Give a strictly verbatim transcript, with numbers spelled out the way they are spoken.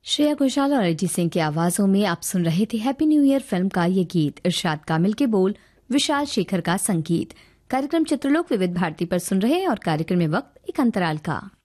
श्रेया घोषाल और अरिजीत सिंह की आवाजों में आप सुन रहे थे हैप्पी न्यू ईयर फिल्म का ये गीत। इरशाद कामिल के बोल, विशाल शेखर का संगीत। कार्यक्रम चित्रलोक विविध भारती पर सुन रहे हैं और कार्यक्रम में वक्त एक अंतराल का।